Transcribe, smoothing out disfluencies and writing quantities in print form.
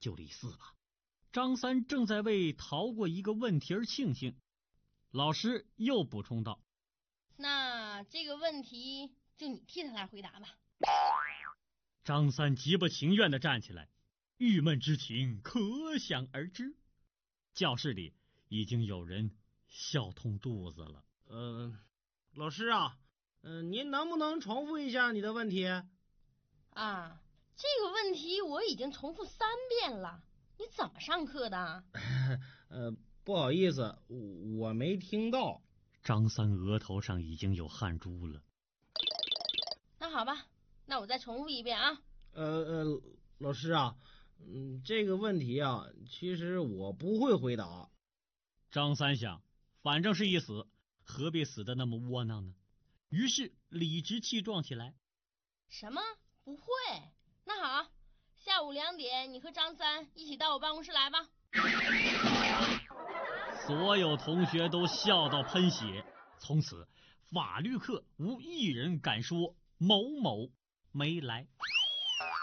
就李四吧。张三正在为逃过一个问题而庆幸，老师又补充道： 那这个问题就你替他来回答吧。 张三极不情愿地站起来，郁闷之情可想而知。教室里已经有人笑痛肚子了。 老师啊，您能不能重复一下你的问题？ 啊，这个问题我已经重复3遍了，你怎么上课的？ 不好意思，我没听到。 张三额头上已经有汗珠了。 那好吧，那我再重复一遍啊。 老师啊，这个问题啊，其实我不会回答。 张三想，反正是一死，何必死得那么窝囊呢？于是理直气壮起来。 什么？不会？那好，下午2点你和张三一起到我办公室来吧。 所有同学都笑到喷血，从此法律课无一人敢说某某没来。